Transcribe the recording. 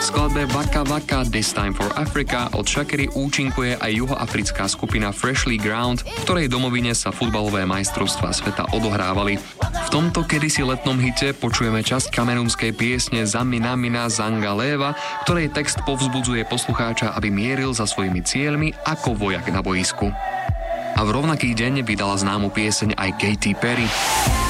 skladbe Waka Waka This Time for Africa od Shakiry účinkuje aj juhoafrická skupina Freshly Ground, v ktorej domovine sa futbalové majstrovstvá sveta odohrávali. V tomto kedysi letnom hite počujeme časť kamerúnskej piesne Zamina Mina Zangaleva, ktorej text povzbudzuje poslucháča, aby mieril za svojimi cieľmi ako vojak na bojisku. A v rovnaký deň vydala známu pieseň aj Katy Perry.